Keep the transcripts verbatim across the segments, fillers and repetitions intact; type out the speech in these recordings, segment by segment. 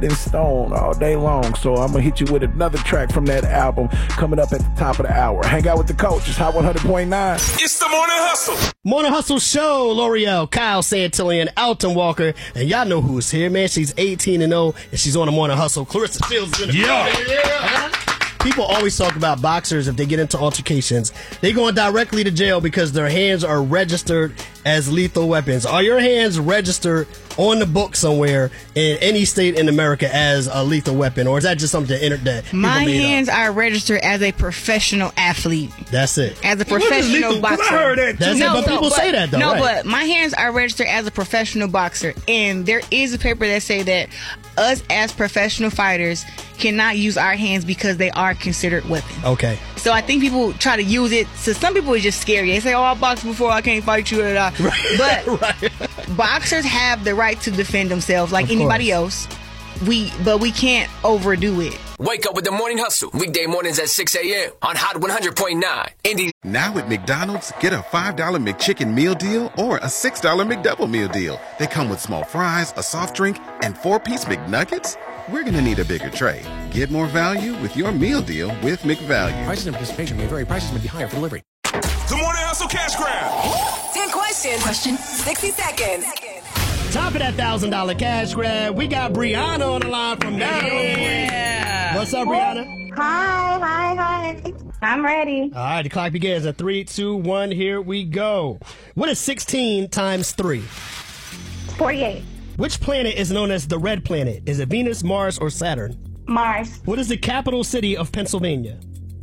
in stone all day long. So I'm gonna hit you with another track from that album coming up at the top of the hour. Hang out with the coach. It's Hot one hundred point nine. It's the Morning Hustle. Morning Hustle Show. L'Oreal, Kyle Santillan, Alton Walker, and y'all know who's here, man. She's eighteen and oh, and she's on the Morning Hustle. Clarissa Shields in the Yeah. yeah. People always talk about boxers if they get into altercations. They going directly to jail because their hands are registered as lethal weapons. Are your hands registered on the book somewhere in any state in America as a lethal weapon, or is that just something that, that My hands up? are registered as a professional athlete. That's it. As a professional boxer. I heard that That's no, it, but no, people but, say that though. No, right? but my hands are registered as a professional boxer, and there is a paper that say that us as professional fighters cannot use our hands because they are considered weapons. Okay. So I think people try to use it. So some people it's just scary. They say, "Oh, I boxed before. I can't fight you." Right. But right. boxers have the right to defend themselves like Of anybody course. else. We, but we can't overdo it. Wake up with the Morning Hustle. Weekday mornings at six a.m. on Hot one hundred point nine. Indy. Now at McDonald's, get a five dollar McChicken meal deal or a six dollar McDouble meal deal. They come with small fries, a soft drink, and four-piece McNuggets. We're going to need a bigger tray. Get more value with your meal deal with McValue. Prices and participation may vary. Prices may be higher for delivery. The Morning Hustle Cash Grab. ten questions. Question. sixty seconds. Top of that one thousand dollars cash grab, we got Brianna on the line from Maryland. Yeah. What's up, Brianna? Hi, hi, hi. I'm ready. All right, the clock begins at three, two, one. Here we go. What is sixteen times three? forty-eight. Which planet is known as the red planet? Is it Venus, Mars, or Saturn? Mars. What is the capital city of Pennsylvania?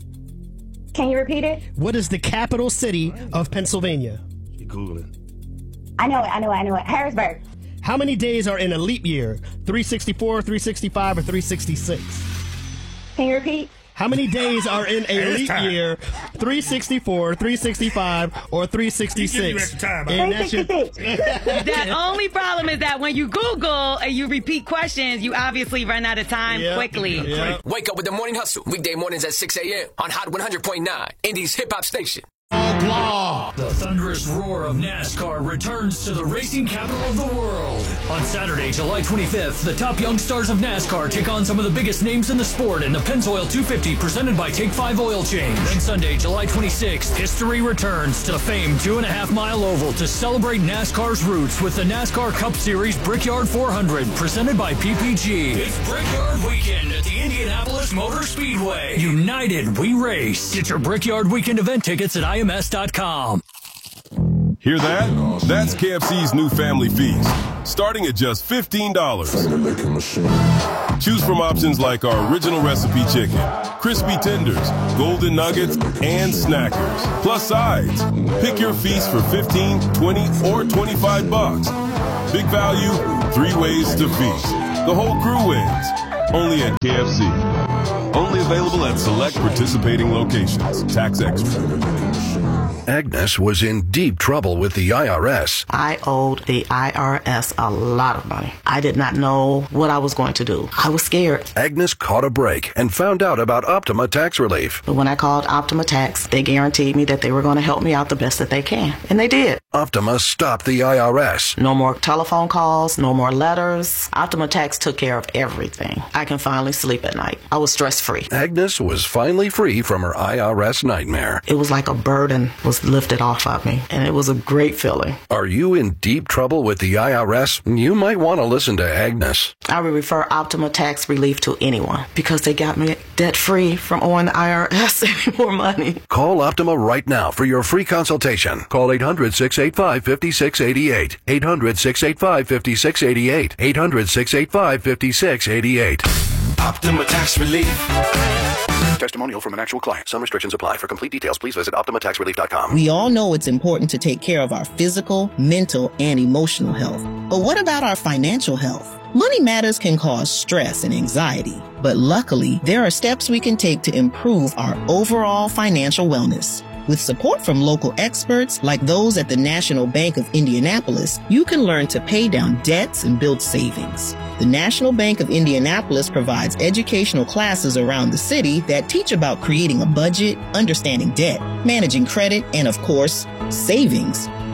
Can you repeat it? What is the capital city of Pennsylvania? You Googling. I know it, I know it, I know it. Harrisburg. How many days are in a leap year? three sixty-four, three sixty-five, or three sixty-six? Can you repeat? How many days are in a leap year? three sixty-four, three sixty-five, or three sixty-six? And that's your- three sixty-six. The only problem is that when you Google and you repeat questions, you obviously run out of time Yep. quickly. Yep. Wake up with the Morning Hustle. Weekday mornings at six a.m. on Hot one hundred point nine. Indy's hip hop station. The thunderous roar of NASCAR returns to the racing capital of the world. On Saturday, July twenty-fifth, the top young stars of NASCAR take on some of the biggest names in the sport in the Pennzoil two fifty presented by Take five Oil Change. Then Sunday, July twenty-sixth, history returns to the famed two and a half mile oval to celebrate NASCAR's roots with the NASCAR Cup Series Brickyard four hundred presented by P P G. It's Brickyard Weekend at the Indianapolis Motor Speedway. United, we race. Get your Brickyard Weekend event tickets at I M S dot com. Hear that? That's K F C's new family feast, starting at just fifteen dollars. Choose from options like our original recipe chicken, crispy tenders, golden nuggets, and snackers, plus sides. Pick your feast for fifteen, twenty, or twenty-five bucks. Big value, three ways to feast. The whole crew wins. Only at K F C. Only available at select participating locations. Tax extra. Agnes was in deep trouble with the I R S. I owed the I R S a lot of money. I did not know what I was going to do. I was scared. Agnes caught a break and found out about Optima Tax Relief. But when I called Optima Tax, they guaranteed me that they were going to help me out the best that they can. And they did. Optima stopped the I R S. No more telephone calls, no more letters. Optima Tax took care of everything. I can finally sleep at night. I was stress-free. Agnes was finally free from her I R S nightmare. It was like a burden was lifted off of me, and it was a great feeling. Are you in deep trouble with the I R S? You might want to listen to Agnes. I would refer Optima Tax Relief to anyone because they got me debt-free from owing the I R S any more money. Call Optima right now for your free consultation. Call eight hundred, six eight five, five six eight eight. eight hundred, six eight five, five six eight eight. eight hundred, six eight five, five six eight eight. Optima Tax Relief. Testimonial from an actual client. Some restrictions apply. For complete details, please visit Optima Tax Relief dot com. We all know it's important to take care of our physical, mental, and emotional health. But what about our financial health? Money matters can cause stress and anxiety, but luckily, there are steps we can take to improve our overall financial wellness. With support from local experts like those at the National Bank of Indianapolis, you can learn to pay down debts and build savings. The National Bank of Indianapolis provides educational classes around the city that teach about creating a budget, understanding debt, managing credit, and of course, savings.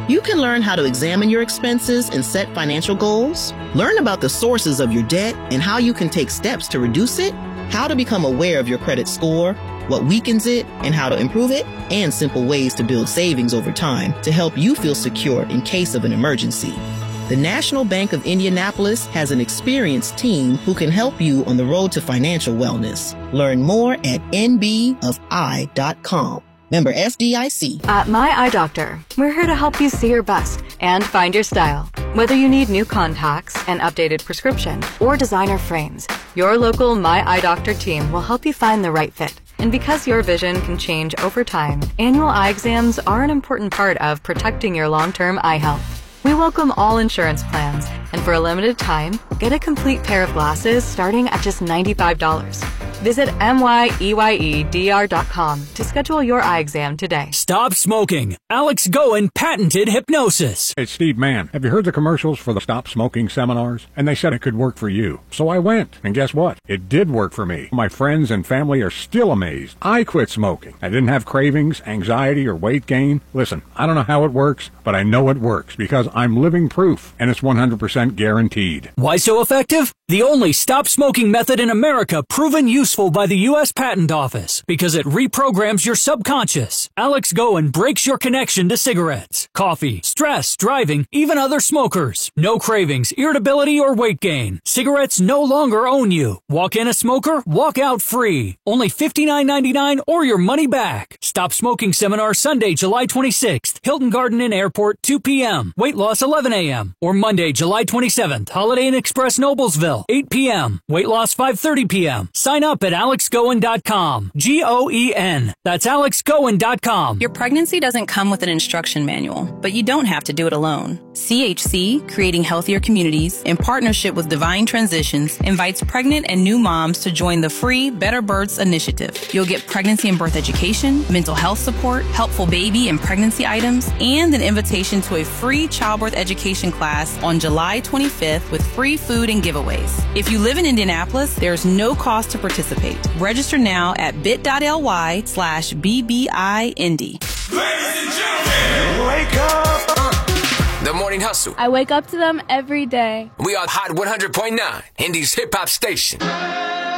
You can learn how to examine your expenses and set financial goals, learn about the sources of your debt and how you can take steps to reduce it, how to become aware of your credit score, what weakens it and how to improve it, and simple ways to build savings over time to help you feel secure in case of an emergency. The National Bank of Indianapolis has an experienced team who can help you on the road to financial wellness. Learn more at N B of I dot com. Member F D I C. At My Eye Doctor, we're here to help you see your best and find your style. Whether you need new contacts, an updated prescription, or designer frames, your local My Eye Doctor team will help you find the right fit. And because your vision can change over time, annual eye exams are an important part of protecting your long-term eye health. We welcome all insurance plans, and for a limited time, get a complete pair of glasses starting at just ninety-five dollars. Visit M Y E Y E D R dot com to schedule your eye exam today. Stop smoking. Alex Goen patented hypnosis. It's Steve Mann. Have you heard the commercials for the Stop Smoking seminars? And they said it could work for you. So I went, and guess what? It did work for me. My friends and family are still amazed. I quit smoking. I didn't have cravings, anxiety, or weight gain. Listen, I don't know how it works, but I know it works because I'm living proof, and it's one hundred percent guaranteed. Why so effective? The only stop smoking method in America proven useful by the U S Patent Office because it reprograms your subconscious. Alex Goen breaks your connection to cigarettes, coffee, stress, driving, even other smokers. No cravings, irritability, or weight gain. Cigarettes no longer own you. Walk in a smoker, walk out free. Only fifty-nine ninety-nine or your money back. Stop Smoking Seminar Sunday, July twenty-sixth. Hilton Garden Inn Airport, two p.m. Weight loss, eleven a.m. Or Monday, July twenty-seventh. Holiday Inn Express, Noblesville, eight p.m. Weight loss, five thirty p.m. Sign up at alex goen dot com. G O E N. That's alex goen dot com. Your pregnancy doesn't come with an instruction manual, but you don't have to do it alone. C H C, Creating Healthier Communities, in partnership with Divine Transitions, invites pregnant and new moms to join the free Better Births initiative. You'll get pregnancy and birth education, mental health support, helpful baby and pregnancy items, and an invitation to a free childbirth education class on July twenty-fifth with free food and giveaways. If you live in Indianapolis, there's no cost to participate. Register now at bit.ly slash BBI Indy. Ladies and gentlemen, wake up. The Morning Hustle. I wake up to them every day. We are Hot one hundred point nine, Indy's hip hop station.